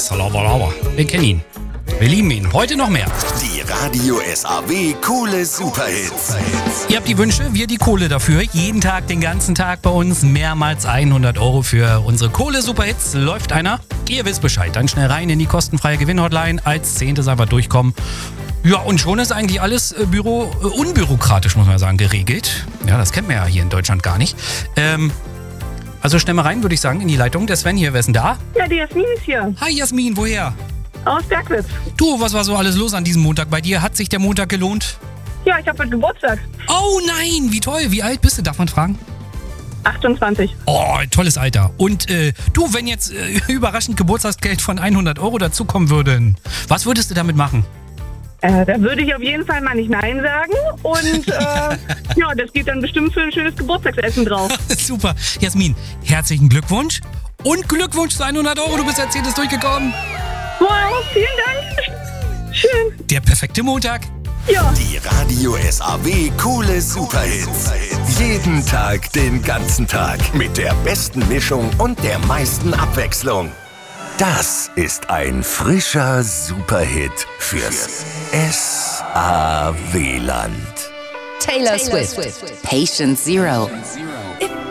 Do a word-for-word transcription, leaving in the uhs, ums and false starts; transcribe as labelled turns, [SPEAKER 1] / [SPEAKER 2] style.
[SPEAKER 1] Yes, Lava. Wir kennen ihn. Wir lieben ihn. Heute noch mehr.
[SPEAKER 2] Die Radio S A W Coole Superhits.
[SPEAKER 1] Ihr habt die Wünsche, wir die Kohle dafür. Jeden Tag, den ganzen Tag bei uns. Mehrmals hundert Euro für unsere Kohle Superhits. Läuft einer? Ihr wisst Bescheid. Dann schnell rein in die kostenfreie Gewinnhotline. Als Zehntes einfach durchkommen. Ja, und schon ist eigentlich alles äh, Büro, äh, unbürokratisch, muss man sagen, geregelt. Ja, das kennt man ja hier in Deutschland gar nicht. Ähm, also schnell mal rein, würde ich sagen, in die Leitung. Der Sven hier, wer ist denn da?
[SPEAKER 3] Ja, die Jasmin ist hier.
[SPEAKER 1] Hi Jasmin, woher?
[SPEAKER 3] Aus Bergwitz.
[SPEAKER 1] Du, was war so alles los an diesem Montag bei dir? Hat sich der Montag gelohnt?
[SPEAKER 3] Ja, ich habe heute Geburtstag.
[SPEAKER 1] Oh nein, wie toll. Wie alt bist du? Darf man fragen?
[SPEAKER 3] achtundzwanzig.
[SPEAKER 1] Oh, tolles Alter. Und äh, du, wenn jetzt äh, überraschend Geburtstagsgeld von hundert Euro dazukommen würden, was würdest du damit machen?
[SPEAKER 3] Äh, da würde ich auf jeden Fall mal nicht Nein sagen. Und äh, ja, das geht dann bestimmt für ein schönes Geburtstagsessen drauf.
[SPEAKER 1] Super. Jasmin, herzlichen Glückwunsch. Und Glückwunsch zu hundert Euro. Du bist als Zehntes durchgekommen.
[SPEAKER 3] Wow, vielen Dank. Schön.
[SPEAKER 1] Der perfekte Montag.
[SPEAKER 3] Ja.
[SPEAKER 2] Die Radio S A W Coole Superhits. Jeden Tag, den ganzen Tag. Mit der besten Mischung und der meisten Abwechslung. Das ist ein frischer Superhit fürs S A W-Land.
[SPEAKER 4] Taylor, Taylor Swift. Swift. Patient Zero.